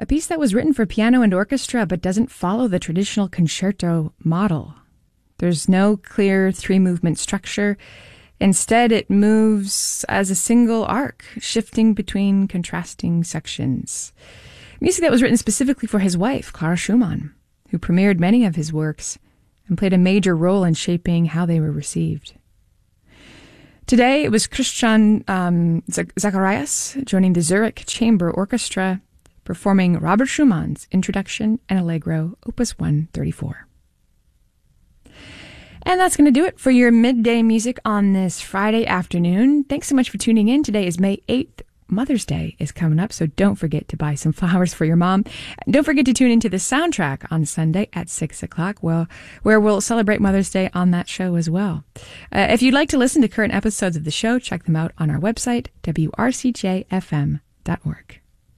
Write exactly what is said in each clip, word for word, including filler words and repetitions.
a piece that was written for piano and orchestra but doesn't follow the traditional concerto model. There's no clear three-movement structure. Instead, it moves as a single arc, shifting between contrasting sections. Music that was written specifically for his wife, Clara Schumann, who premiered many of his works and played a major role in shaping how they were received. Today, it was Christian um, Zacharias joining the Zurich Chamber Orchestra, performing Robert Schumann's Introduction and Allegro, Opus one thirty-four. And that's going to do it for your midday music on this Friday afternoon. Thanks so much for tuning in. Today is May eighth. Mother's Day is coming up, so don't forget to buy some flowers for your mom. And don't forget to tune into the soundtrack on Sunday at six o'clock, well, where we'll celebrate Mother's Day on that show as well. Uh, if you'd like to listen to current episodes of the show, check them out on our website, w r c j f m dot org.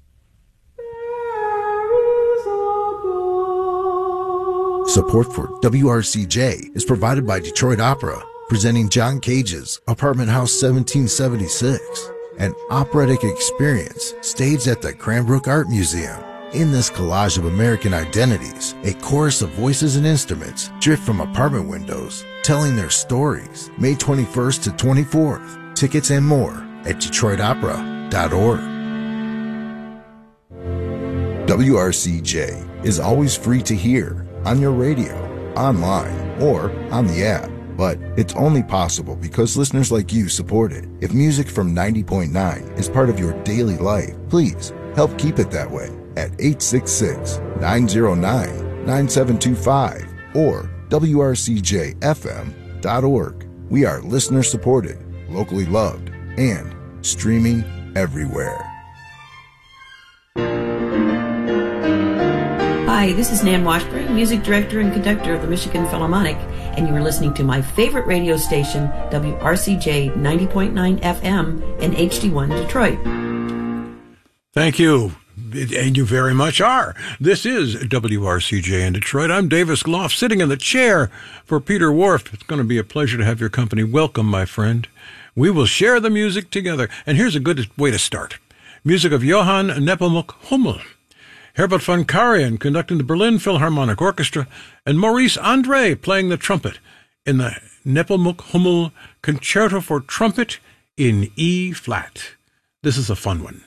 Support for W R C J is provided by Detroit Opera, presenting John Cage's Apartment House seventeen seventy-six, an operatic experience staged at the Cranbrook Art Museum. In this collage of American identities, a chorus of voices and instruments drift from apartment windows, telling their stories. May twenty-first to twenty-fourth. Tickets and more at detroit opera dot org. W R C J is always free to hear on your radio, online, or on the app. But it's only possible because listeners like you support it. If music from ninety point nine is part of your daily life, please help keep it that way at eight six six, nine zero nine, nine seven two five or w r c j f m dot org. We are listener supported, locally loved, and streaming everywhere. Hi, this is Nan Washburn, music director and conductor of the Michigan Philharmonic, and you are listening to my favorite radio station, W R C J ninety point nine F M in H D one Detroit. Thank you. And you very much are. This is W R C J in Detroit. I'm Davis Gloff, sitting in the chair for Peter Whorf. It's going to be a pleasure to have your company. Welcome, my friend. We will share the music together. And here's a good way to start. Music of Johann Nepomuk Hummel, Herbert von Karajan conducting the Berlin Philharmonic Orchestra, and Maurice André playing the trumpet in the Nepomuk Hummel Concerto for Trumpet in E-flat. This is a fun one.